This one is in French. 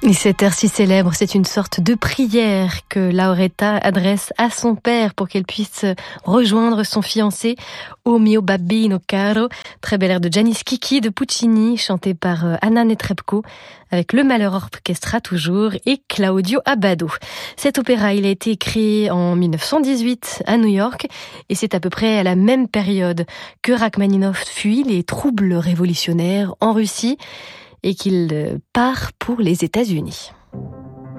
Et cette heure si célèbre, c'est une sorte de prière que Lauretta adresse à son père pour qu'elle puisse rejoindre son fiancé, O mio babbino caro. Très bel air de Janis Kiki de Puccini, chanté par Anna Netrebko, avec le Malheur Orchestra toujours et Claudio Abbado. Cet opéra, il a été créé en 1918 à New York et c'est à peu près à la même période que Rachmaninov fuit les troubles révolutionnaires en Russie et qu'il part pour les États-Unis.